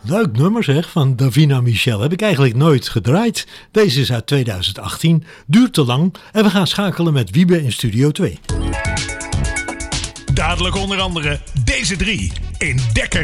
Leuk nummer zeg, van Davina Michel. Heb ik eigenlijk nooit gedraaid. Deze is uit 2018, duurt te lang en we gaan schakelen met Wiebe in Studio 2. Dadelijk onder andere deze drie in Dekker